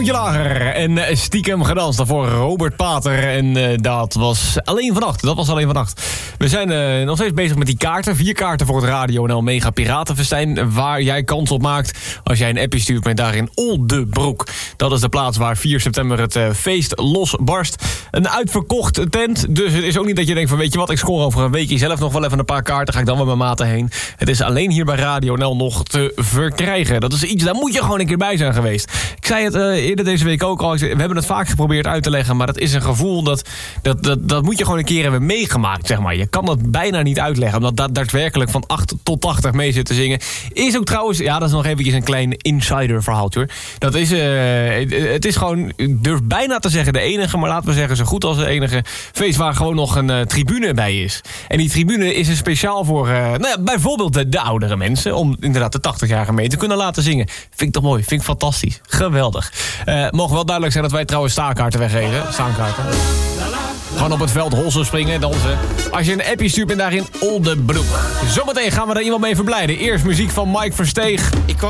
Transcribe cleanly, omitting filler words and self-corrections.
toontje lager. En stiekem gedanst daarvoor Robert Pater. En dat was alleen vannacht. We zijn nog steeds bezig met die kaarten. 4 kaarten voor het Radio NL Mega Piratenfestijn. Waar jij kans op maakt als jij een appje stuurt met daarin Oldebroek. Dat is de plaats waar 4 september het feest losbarst. Een uitverkocht tent. Dus het is ook niet dat je denkt van weet je wat, ik scoor over een weekje zelf nog wel even een paar kaarten. Ga ik dan met mijn maten heen. Het is alleen hier bij Radio NL nog te verkrijgen. Dat is iets, daar moet je gewoon een keer bij zijn geweest. Ik zei het eerder deze week ook al. We hebben het vaak geprobeerd uit te leggen. Maar dat is een gevoel dat moet je gewoon een keer hebben meegemaakt. Zeg maar. Je kan dat bijna niet uitleggen. Omdat dat daadwerkelijk van 8 tot 80 mee zit te zingen. Is ook trouwens, ja dat is nog eventjes een klein insider verhaaltje hoor. Dat is, het is gewoon, ik durf bijna te zeggen de enige. Maar laten we zeggen zo goed als de enige feest waar gewoon nog een tribune bij is. En die tribune is er speciaal voor bijvoorbeeld de oudere mensen. Om inderdaad de 80-jarigen mee te kunnen laten zingen. Vind ik toch mooi, vind ik fantastisch. Geweldig. Mogen wel duidelijk zijn dat wij trouwens staankaarten weggeven. Staankaarten. Gewoon op het veld holsen, springen, dansen. Als je een appje stuurt en daarin Oldebroek. Zometeen gaan we er iemand mee verblijden. Eerst muziek van Mike Versteeg.